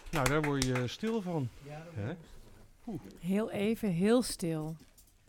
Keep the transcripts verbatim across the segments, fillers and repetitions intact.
Nou, daar word je stil van. Hè? Heel even, heel stil.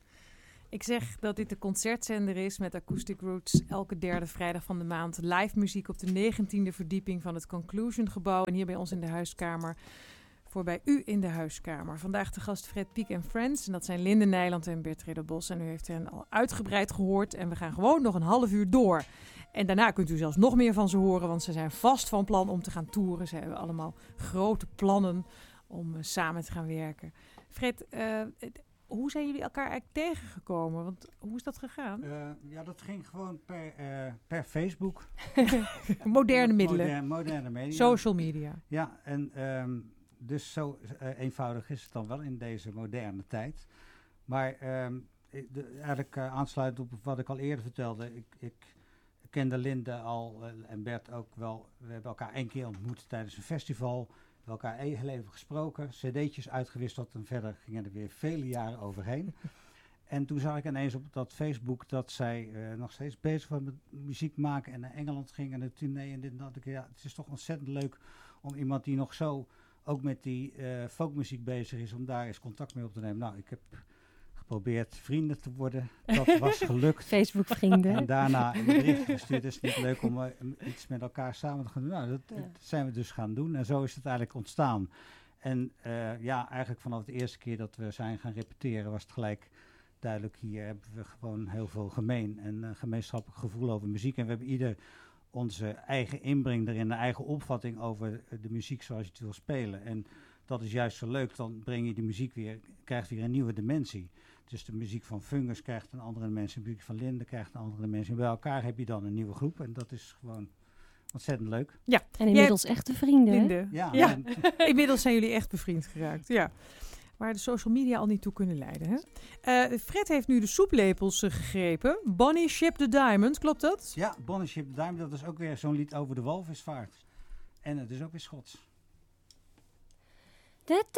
Ik zeg dat dit de concertzender is met Acoustic Roots. Elke derde vrijdag van de maand live muziek op de negentiende verdieping van het Conclusion gebouw. En hier bij ons in de huiskamer. Voor bij u in de huiskamer. Vandaag de gast Fred Piek en Friends. En dat zijn Linde Nijland en Bertrede Bos. En u heeft hen al uitgebreid gehoord. En we gaan gewoon nog een half uur door. En daarna kunt u zelfs nog meer van ze horen. Want ze zijn vast van plan om te gaan toeren. Ze hebben allemaal grote plannen om uh, samen te gaan werken. Fred, uh, hoe zijn jullie elkaar eigenlijk tegengekomen? Want hoe is dat gegaan? Uh, ja, dat ging gewoon per, uh, per Facebook. Moderne middelen. Moderne, moderne media. Social media. Ja, en um, dus zo uh, eenvoudig is het dan wel in deze moderne tijd. Maar um, de, eigenlijk uh, aansluitend op wat ik al eerder vertelde. Ik, ik kende Linde al uh, en Bert ook wel. We hebben elkaar één keer ontmoet tijdens een festival. We hebben elkaar heel even gesproken, cd'tjes uitgewisseld en verder gingen er weer vele jaren overheen. En toen zag ik ineens op dat Facebook dat zij uh, nog steeds bezig was met muziek maken en naar Engeland ging en een tournee en dit en dat. Ik, ja, het is toch ontzettend leuk om iemand die nog zo ook met die uh, folkmuziek bezig is, om daar eens contact mee op te nemen. Nou, ik heb geprobeerd vrienden te worden. Dat was gelukt. Facebook vrienden. En daarna een bericht gestuurd. Het is niet leuk om uh, iets met elkaar samen te gaan doen. Nou, dat, Ja. dat zijn we dus gaan doen. En zo is het eigenlijk ontstaan. En uh, ja, eigenlijk vanaf de eerste keer dat we zijn gaan repeteren, was het gelijk duidelijk. Hier hebben we gewoon heel veel gemeen. En een gemeenschappelijk gevoel over muziek. En we hebben ieder onze eigen inbreng erin, een eigen opvatting over de muziek zoals je het wil spelen. En dat is juist zo leuk. Dan breng je de muziek weer, krijgt weer een nieuwe dimensie. Dus de muziek van Fungus krijgt een andere dimensie, de muziek van Linde krijgt een andere dimensie. En bij elkaar heb je dan een nieuwe groep en dat is gewoon ontzettend leuk. Ja. En inmiddels Jij, echte vrienden, hè? Linde. Ja, ja. en, Inmiddels zijn jullie echt bevriend geraakt, ja. Waar de social media al niet toe kunnen leiden, hè? Uh, Fred heeft nu de soeplepels uh, gegrepen. Bonnie Ship the Diamond, klopt dat? Ja, Bonnie Ship the Diamond, dat is ook weer zo'n lied over de walvisvaart. En het is ook weer Schots. De